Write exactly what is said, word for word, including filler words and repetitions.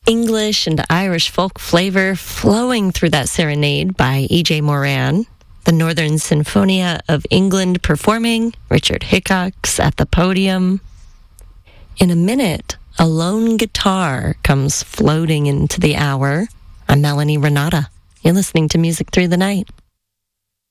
English and Irish folk flavor flowing through that serenade by E J Moran. The Northern Sinfonia of England performing, Richard Hickox at the podium. In a minute, a lone guitar comes floating into the hour. I'm Melanie Renata. You're listening to Music Through the Night.